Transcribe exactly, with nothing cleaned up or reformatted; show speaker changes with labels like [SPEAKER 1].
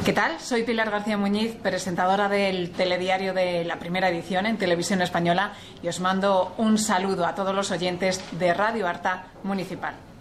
[SPEAKER 1] ¿Qué tal? Soy Pilar García Muñiz, presentadora del telediario de La Primera Edición en Televisión Española, y os mando un saludo a todos los oyentes de Radio Arta Municipal.